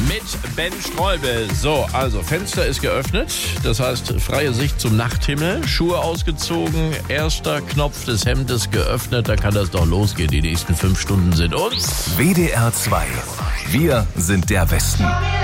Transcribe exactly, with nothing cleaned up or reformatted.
mit Ben Streubel. So, also Fenster ist geöffnet, das heißt freie Sicht zum Nachthimmel, Schuhe ausgezogen, erster Knopf des Hemdes geöffnet, da kann das doch losgehen. Die nächsten fünf Stunden sind uns. W D R zwei. Wir sind der Westen.